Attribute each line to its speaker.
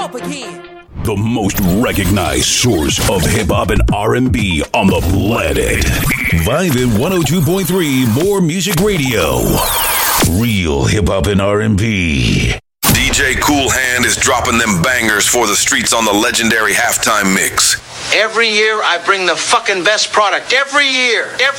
Speaker 1: up again.
Speaker 2: The most recognized source of hip-hop and R&B on the planet. Vibe in 102.3 More Music Radio. Real hip-hop and R&B.
Speaker 3: DJ Kool Hand is dropping them bangers for the streets on the legendary Halftime Mix.
Speaker 4: Every year I bring the fucking best product. Every year.